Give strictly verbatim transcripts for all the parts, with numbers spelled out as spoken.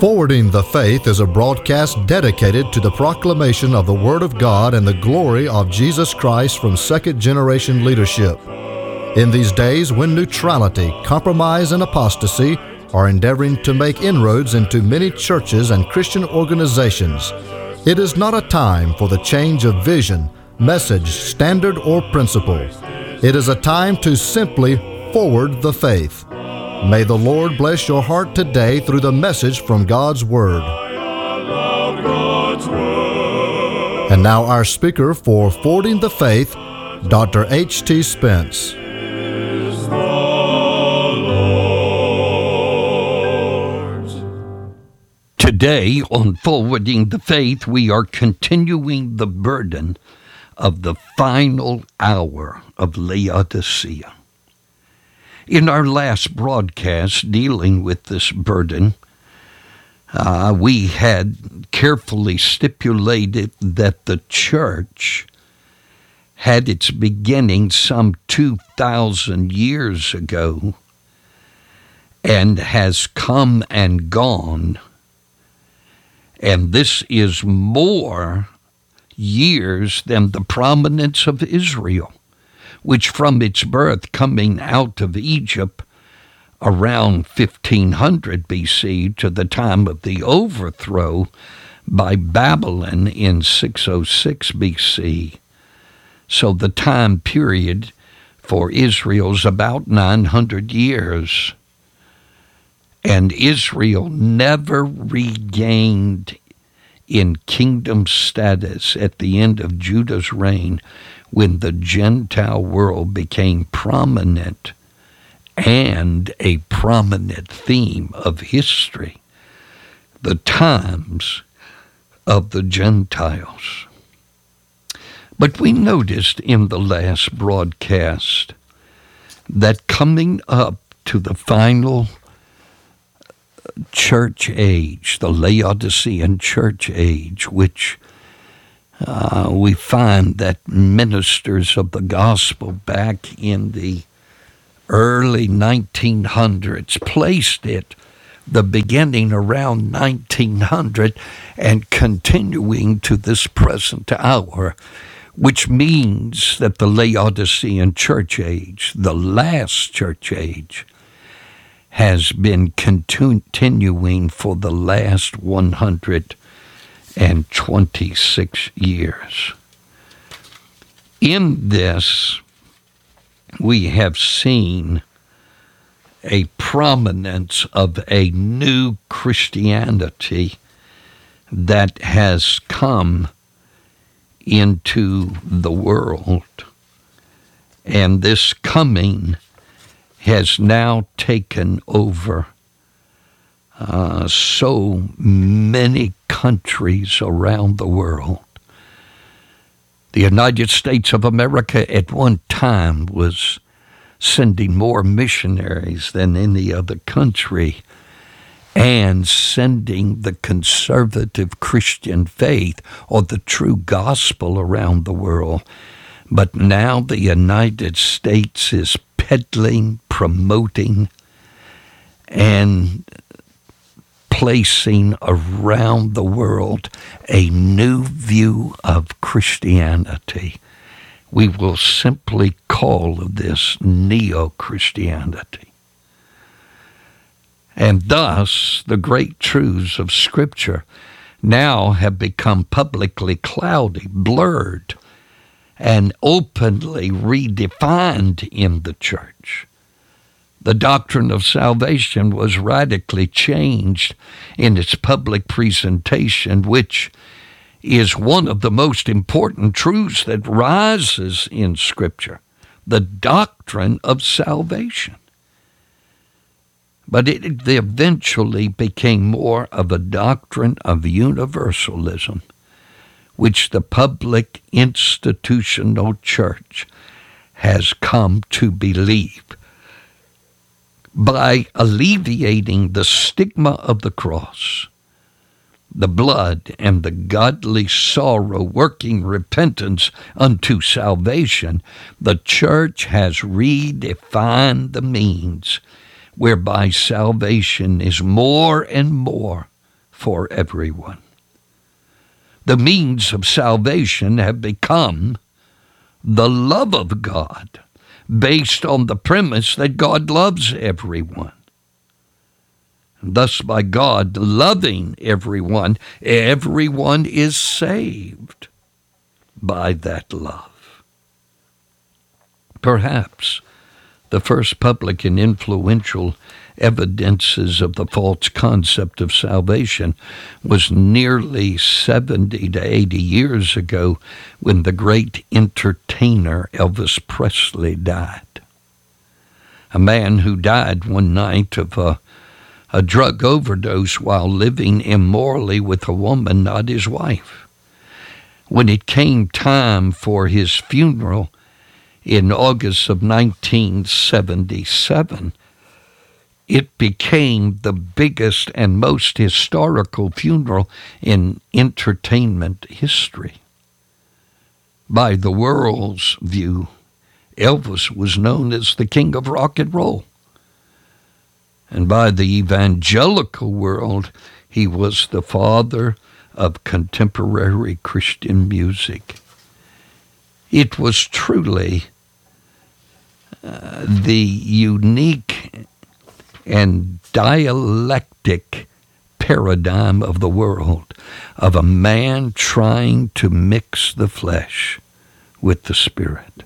Forwarding the Faith is a broadcast dedicated to the proclamation of the Word of God and the glory of Jesus Christ from second-generation leadership. In these days when neutrality, compromise, and apostasy are endeavoring to make inroads into many churches and Christian organizations, it is not a time for the change of vision, message, standard, or principle. It is a time to simply forward the faith. May the Lord bless your heart today through the message from God's Word. And now our speaker for Forwarding the Faith, Doctor H T Spence. Today on Forwarding the Faith, we are continuing the burden of the final hour of Laodicea. In our last broadcast dealing with this burden, uh, we had carefully stipulated that the church had its beginning some two thousand years ago and has come and gone. And this is more years than the prominence of Israel, which from its birth coming out of Egypt around fifteen hundred B C to the time of the overthrow by Babylon in six oh six B C. So the time period for Israel's about nine hundred years. And Israel never regained in kingdom status at the end of Judah's reign, when the Gentile world became prominent and a prominent theme of history, the times of the Gentiles. But we noticed in the last broadcast that coming up to the final church age, the Laodicean church age, which Uh, we find that ministers of the gospel back in the early nineteen hundreds placed it, the beginning around nineteen hundred and continuing to this present hour, which means that the Laodicean church age, the last church age, has been continuing for the last one hundred and twenty-six years. In this, we have seen a prominence of a new Christianity that has come into the world. And this coming has now taken over Uh, so many countries around the world. The United States of America at one time was sending more missionaries than any other country and sending the conservative Christian faith or the true gospel around the world. But now the United States is peddling, promoting, and placing around the world a new view of Christianity. We will simply call this neo-Christianity. And thus, the great truths of Scripture now have become publicly cloudy, blurred, and openly redefined in the church. The doctrine of salvation was radically changed in its public presentation, which is one of the most important truths that rises in Scripture, the doctrine of salvation. But it eventually became more of a doctrine of universalism, which the public institutional church has come to believe. By alleviating the stigma of the cross, the blood and the godly sorrow working repentance unto salvation, the church has redefined the means whereby salvation is more and more for everyone. The means of salvation have become the love of God, based on the premise that God loves everyone. Thus, by God loving everyone, everyone is saved by that love. Perhaps the first public and influential evidences of the false concept of salvation was nearly seventy to eighty years ago when the great entertainer Elvis Presley died. A man who died one night of a, a drug overdose while living immorally with a woman not his wife. When it came time for his funeral in August of nineteen seventy-seven, it became the biggest and most historical funeral in entertainment history. By the world's view, Elvis was known as the king of rock and roll. And by the evangelical world, he was the father of contemporary Christian music. It was truly uh, the unique and dialectic paradigm of the world of a man trying to mix the flesh with the spirit.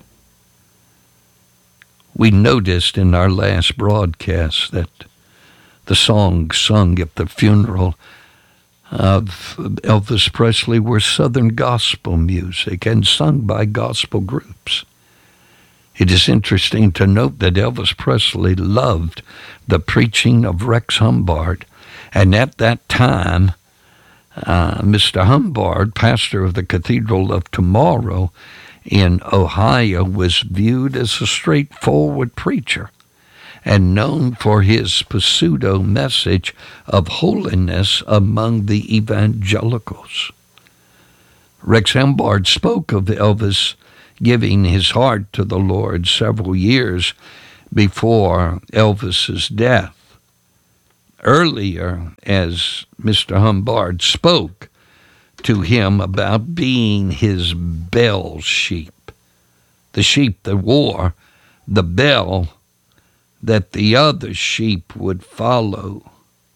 We noticed in our last broadcast that the songs sung at the funeral of Elvis Presley were Southern gospel music and sung by gospel groups. It is interesting to note that Elvis Presley loved the preaching of Rex Humbard, and at that time, uh, Mister Humbard, pastor of the Cathedral of Tomorrow in Ohio, was viewed as a straightforward preacher and known for his pseudo message of holiness among the evangelicals. Rex Humbard spoke of Elvis giving his heart to the Lord several years before Elvis's death. Earlier, as Mister Humbard spoke to him about being his bell sheep, the sheep that wore the bell that the other sheep would follow,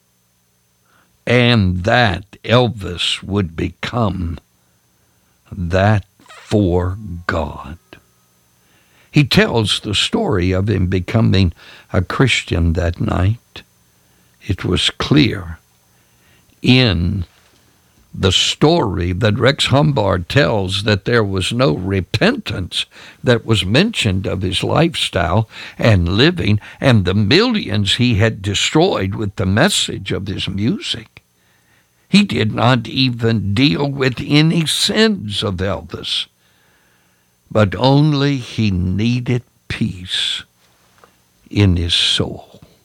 and that Elvis would become that for God. He tells the story of him becoming a Christian that night. It was clear in the story that Rex Humbard tells that there was no repentance that was mentioned of his lifestyle and living and the millions he had destroyed with the message of his music. He did not even deal with any sins of Elvis, but only he needed peace in his soul.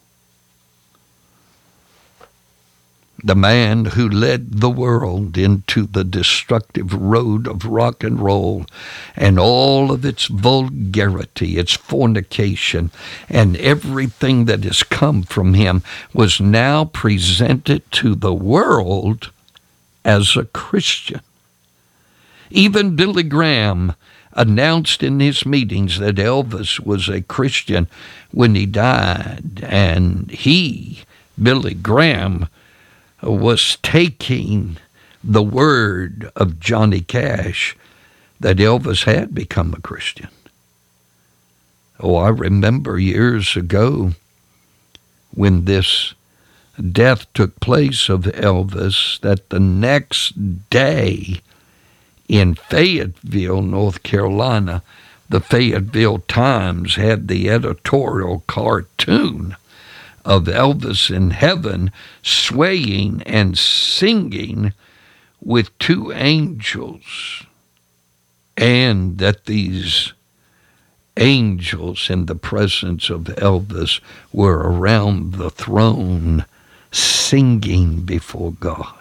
The man who led the world into the destructive road of rock and roll and all of its vulgarity, its fornication, and everything that has come from him was now presented to the world as a Christian. Even Billy Graham announced in his meetings that Elvis was a Christian when he died, and he, Billy Graham, was taking the word of Johnny Cash that Elvis had become a Christian. Oh, I remember years ago when this death took place of Elvis, that the next day in Fayetteville, North Carolina, the Fayetteville Times had the editorial cartoon of Elvis in heaven swaying and singing with two angels, and that these angels in the presence of Elvis were around the throne singing before God.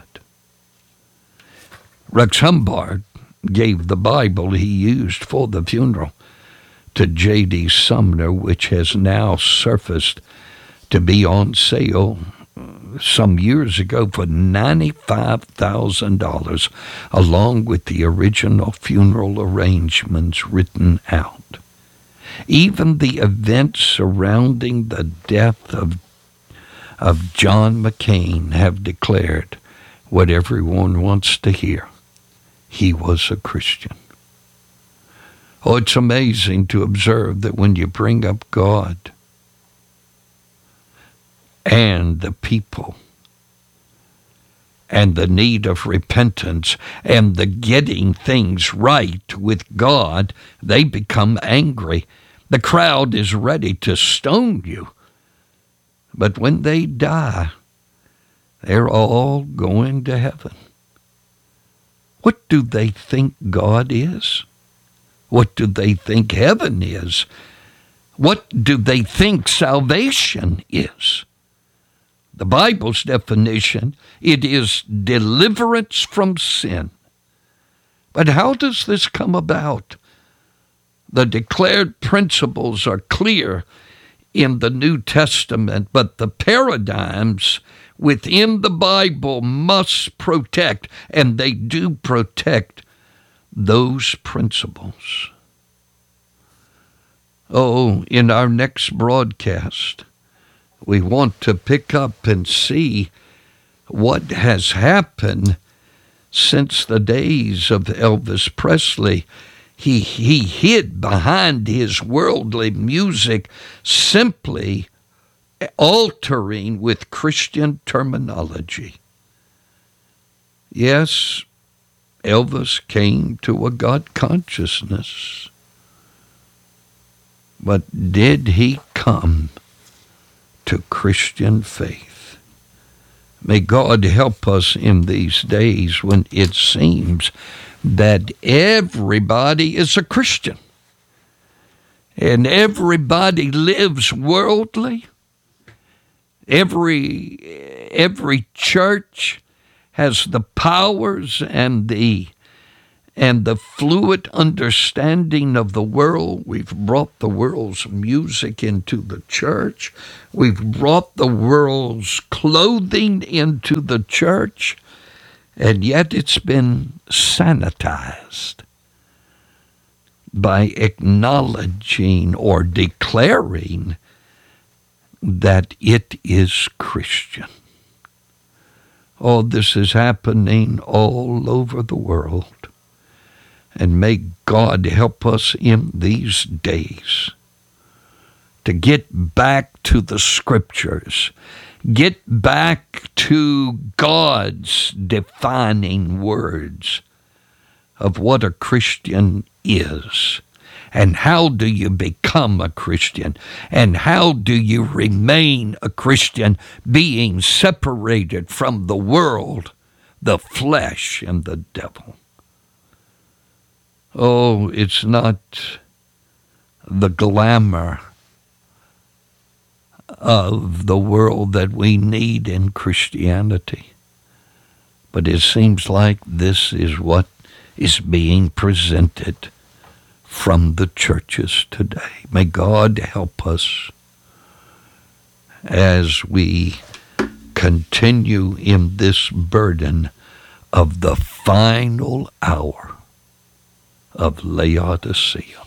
Rex Humbard gave the Bible he used for the funeral to J D Sumner, which has now surfaced to be on sale some years ago for ninety-five thousand dollars, along with the original funeral arrangements written out. Even the events surrounding the death of, of John McCain have declared what everyone wants to hear. He was a Christian. Oh, it's amazing to observe that when you bring up God and the people and the need of repentance and the getting things right with God, they become angry. The crowd is ready to stone you. But when they die, they're all going to heaven. What do they think God is? What do they think heaven is? What do they think salvation is? The Bible's definition, it is deliverance from sin. But how does this come about? The declared principles are clear in the New Testament, but the paradigms within the Bible must protect, and they do protect, those principles. Oh, in our next broadcast, we want to pick up and see what has happened since the days of Elvis Presley. He, he hid behind his worldly music, simply altering with Christian terminology. Yes, Elvis came to a God consciousness. But did he come to Christian faith? May God help us in these days when it seems that everybody is a Christian and everybody lives worldly. Every, every church has the powers and the and the fluid understanding of the world. We've brought the world's music into the church. We've brought the world's clothing into the church, and yet it's been sanitized by acknowledging or declaring that it is Christian. Oh, this is happening all over the world. And may God help us in these days to get back to the Scriptures, get back to God's defining words of what a Christian is, and how do you become a Christian, and how do you remain a Christian, being separated from the world, the flesh, and the devil. Oh, it's not the glamour of the world that we need in Christianity, but it seems like this is what is being presented from the churches today. May God help us as we continue in this burden of the final hour of Laodicea.